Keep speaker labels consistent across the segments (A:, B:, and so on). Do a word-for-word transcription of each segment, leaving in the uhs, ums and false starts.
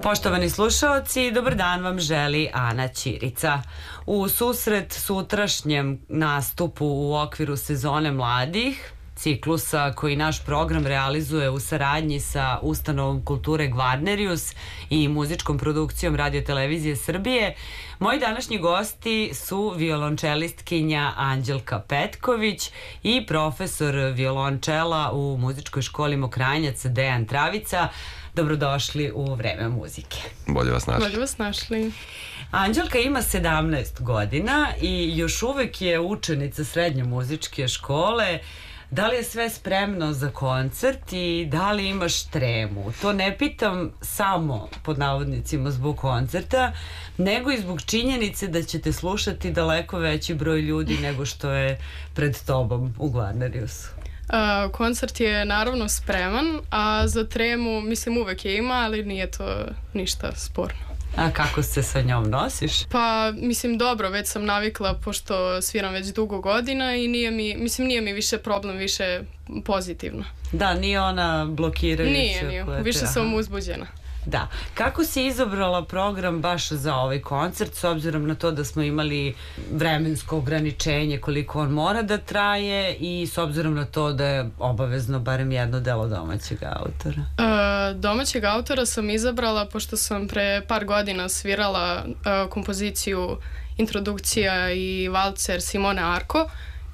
A: Poštovani slušaoci, dobar dan vam želi Ana Ćirica. U susret sutrašnjem nastupu u okviru sezone mladih, ciklusa koji naš program realizuje u saradnji sa Ustanovom kulture Gvarnerius i muzičkom produkcijom Radio-televizije Srbije, moji današnji gosti su violončelistkinja Anđelka Petković i profesor violončela u muzičkoj školi Mokranjac Dejan Travica. Dobrodošli u Vreme muzike.
B: Bolje vas našli.
C: Bolje vas našli.
A: Anđelka ima sedamnaest godina i još uvek je učenica srednje muzičke škole. Da li je sve spremno za koncert i da li imaš tremu? To ne pitam samo, pod navodnicima, zbog koncerta, nego i zbog činjenice da ćete slušati daleko veći broj ljudi nego što je pred tobom u Gvarneriusu.
C: Uh, koncert je naravno spreman, a za tremu, mislim, uvek je ima, ali nije to ništa sporno.
A: A kako se sa njom nosiš?
C: Pa, mislim, dobro, već sam navikla, pošto sviram već dugo godina i nije mi, mislim, nije mi više problem, više pozitivno.
A: Da, nije ona blokirajuća.
C: Nije, nije, više sam uzbuđena.
A: Da. Kako si izabrala program baš za ovaj koncert, s obzirom na to da smo imali vremensko ograničenje koliko on mora da traje i s obzirom na to da je obavezno barem jedno delo domaćeg autora?
C: E, domaćeg autora sam izabrala pošto sam pre par godina svirala e, kompoziciju Introdukcija i valcer Simone Arko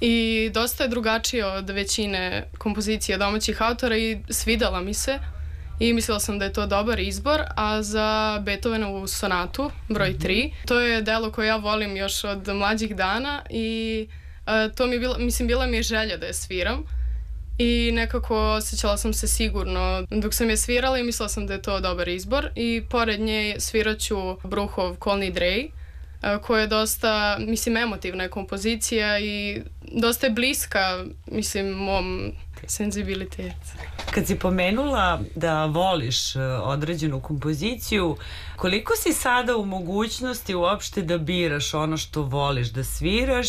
C: i dosta je drugačije od većine kompozicija domaćih autora i svidela mi se. I mislila sam da je to dobar izbor, a za Beethovenovu sonatu, broj tri, to je delo koje ja volim još od mlađih dana i uh, to mi je bila, mislim, bila mi je želja da je sviram i nekako osjećala sam se sigurno dok sam je svirala i mislila sam da je to dobar izbor i pored nje sviraću Bruhov Call Me Dre, uh, koja je dosta, mislim, emotivna je kompozicija i dosta je bliska, mislim, mom senzibilitetu.
A: Kad si pomenula da voliš određenu kompoziciju, koliko si sada u mogućnosti uopšte da biraš ono što voliš da sviraš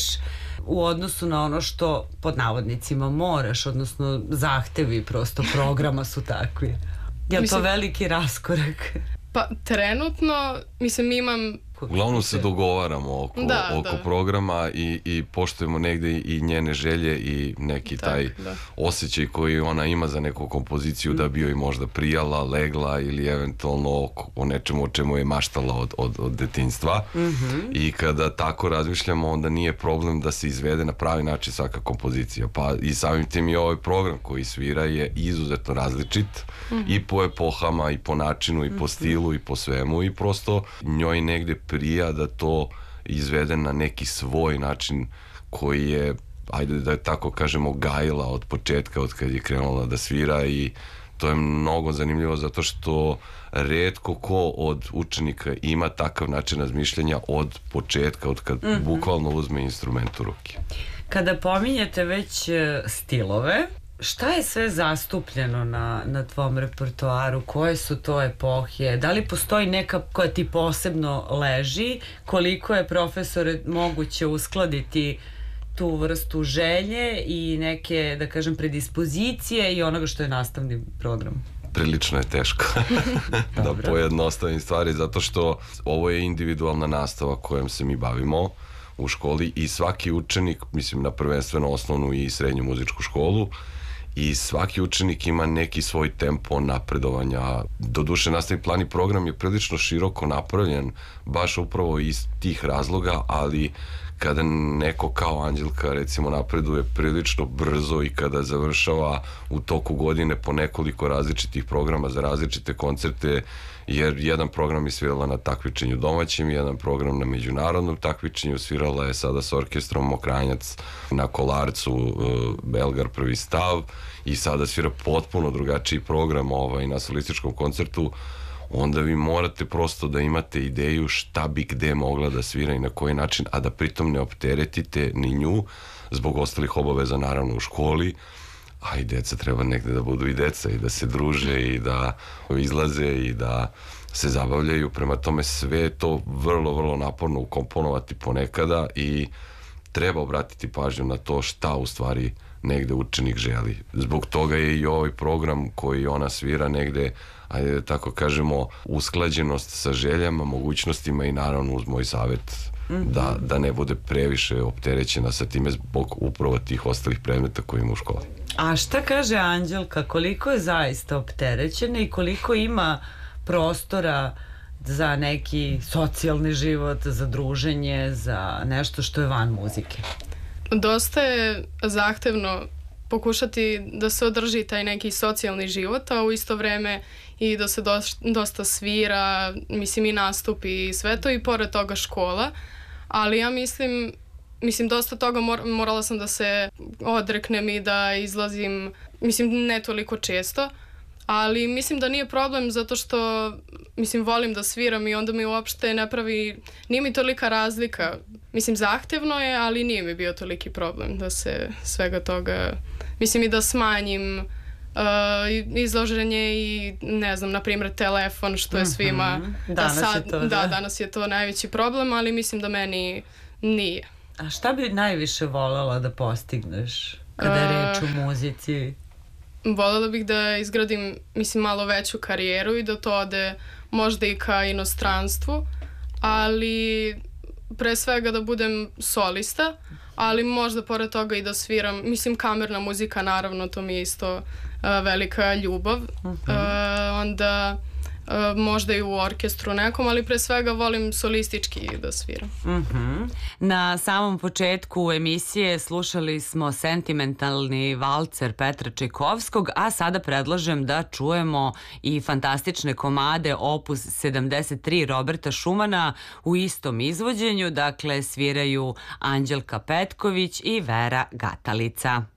A: u odnosu na ono što pod navodnicima moraš, odnosno zahtevi prosto programa su takvi? Je li to veliki raskorak?
C: Pa trenutno, mislim, imam...
B: Uglavnom se dogovaramo oko,
C: da,
B: oko
C: da. programa
B: i, i poštujemo negde i njene želje i neki tak, taj
C: da.
B: osjećaj koji ona ima za neku kompoziciju mm. da bi joj možda prijala, legla ili eventualno o, o nečemu o čemu je maštala od, od, od detinjstva.
A: Mm-hmm.
B: I kada tako razmišljamo, onda nije problem da se izvede na pravi način svaka kompozicija. Pa i samim tim i ovaj program koji svira je izuzetno različit mm-hmm. i po epohama i po načinu i po mm-hmm. stilu i po svemu i prosto njoj negde prija da to izvede na neki svoj način koji je, ajde da je tako kažemo, gajila od početka, od kad je krenula da svira i to je mnogo zanimljivo zato što retko ko od učenika ima takav način razmišljanja od početka, od kad mm-hmm. bukvalno uzme instrument u ruke.
A: Kada pominjete već stilove, šta je sve zastupljeno na, na tvom repertoaru? Koje su to epohije? Da li postoji neka koja ti posebno leži? Koliko je, profesore, moguće uskladiti tu vrstu želje i neke, da kažem, predispozicije i onoga što je nastavni program?
B: Prilično je teško da pojednostavim stvari, zato što ovo je individualna nastava kojom se mi bavimo u školi i svaki učenik, mislim na prvenstveno osnovnu i srednju muzičku školu, i svaki učenik ima neki svoj tempo napredovanja. Doduše, nastavni plan i program je prilično široko napravljen, baš upravo iz tih razloga, ali kada neko kao Anđelka recimo napreduje prilično brzo i kada završava u toku godine po nekoliko različitih programa za različite koncerte, jer jedan program je svirala na takmičenju domaćim, jedan program na međunarodnom takmičenju, svirala je sada s orkestrom Mokranjac na Kolarcu, Belgar prvi stav, i sada svira potpuno drugačiji program ovaj, na solističkom koncertu. Onda vi morate prosto da imate ideju šta bi gde mogla da svira i na koji način, a da pritom ne opteretite ni nju zbog ostalih obaveza naravno u školi, a i deca treba negde da budu i deca i da se druže i da izlaze i da se zabavljaju. Prema tome sve je to vrlo, vrlo naporno ukomponovati ponekada i treba obratiti pažnju na to šta u stvari negde učenik želi. Zbog toga je i ovaj program koji ona svira negde, ajde tako kažemo, usklađenost sa željama, mogućnostima i naravno uz moj savjet mm-hmm. da, da ne bude previše opterećena sa time zbog upravo tih ostalih predmeta koji ima u školi.
A: A šta kaže Anđelka, koliko je zaista opterećena i koliko ima prostora za neki socijalni život, za druženje, za nešto što je van muzike?
C: Dosta je zahtevno pokušati da se održi taj neki socijalni život, a u isto vreme i da se dosta svira, mislim i nastupi i sve to, i pored toga škola, ali ja mislim Mislim, dosta toga mor, morala sam da se odreknem i da izlazim, mislim, ne toliko često, ali mislim da nije problem zato što, mislim, volim da sviram i onda mi uopšte ne pravi, nije mi tolika razlika. Mislim, zahtevno je, ali nije mi bio toliki problem da se svega toga, mislim, i da smanjim uh, izloženje i, ne znam, na primjer, telefon, što je svima...
A: Mm-hmm. Danas
C: da sad,
A: je to, da.
C: Da, danas je to najveći problem, ali mislim da meni nije.
A: A šta bi najviše voljela da postigneš kada je reč o muzici?
C: Voljela bih da izgradim, mislim, malo veću karijeru i da to ode možda i ka inostranstvu, ali pre svega da budem solista, ali možda pored toga i da sviram, mislim, kamerna muzika, naravno, to mi je isto uh, velika ljubav. Uh-huh. Uh, onda uh, možda i u orkestru nekom, ali pre svega volim solistički da sviram.
A: Uh-huh. Na samom početku emisije slušali smo sentimentalni valcer Petra Čajkovskog, a sada predlažem da čujemo i fantastične komade opus sedamdeset tri Roberta Šumana u istom izvođenju, dakle sviraju Anđelka Petković i Vera Gatalica.